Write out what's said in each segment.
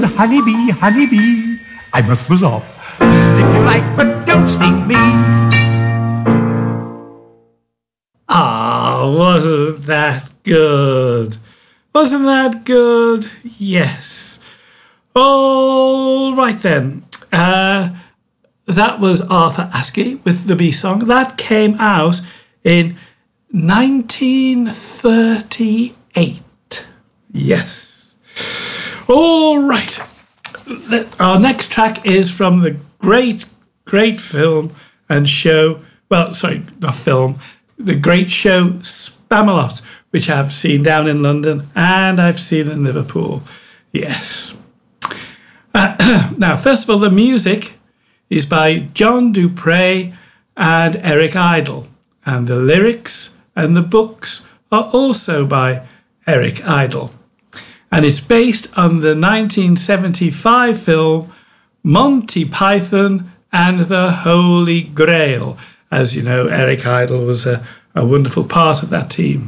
Honeybee, honeybee, I must buzz off. Sting you like, but don't sting me. Ah, wasn't that good? Wasn't that good? Yes. All right then. That was Arthur Askey with the Bee Song. That came out in 1938. Yes. All right. Our next track is from the great film and show. Well, sorry, not film. The great show Spamalot, which I've seen down in London and I've seen in Liverpool. Yes. Now, first of all, the music is by John Dupre and Eric Idle, and the lyrics and the books are also by Eric Idle. And it's based on the 1975 film Monty Python and the Holy Grail. As you know, Eric Idle was a wonderful part of that team.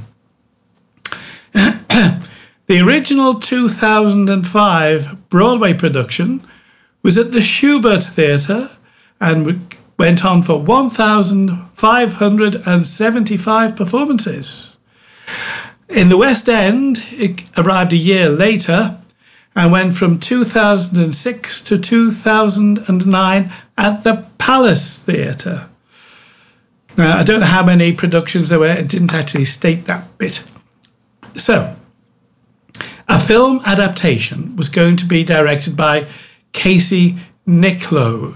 The original 2005 Broadway production was at the Schubert Theatre and went on for 1,575 performances. In the West End, it arrived a year later and went from 2006 to 2009 at the Palace Theatre. Now, I don't know how many productions there were. It didn't actually state that bit. So, a film adaptation was going to be directed by Casey Nicholaw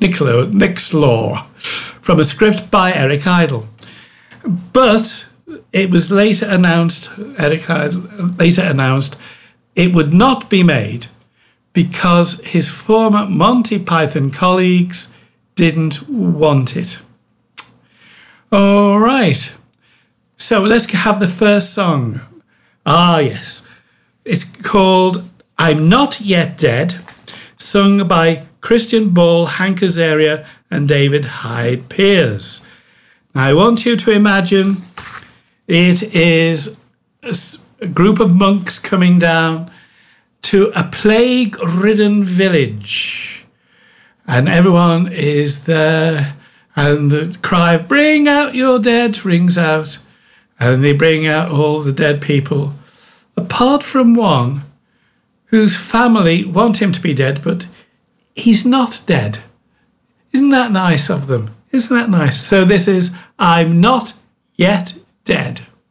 from a script by Eric Idle. But it was later announced it would not be made because his former Monty Python colleagues didn't want it. All right. So let's have the first song. Ah, yes. It's called I'm Not Yet Dead, sung by Christian Ball, Hank Azaria, and David Hyde Pierce. Now, I want you to imagine it is a group of monks coming down to a plague-ridden village, and everyone is there, and the cry of "Bring out your dead" rings out, and they bring out all the dead people, apart from one whose family want him to be dead, but he's not dead. Isn't that nice of them? Isn't that nice? So this is I'm Not Yet Dead.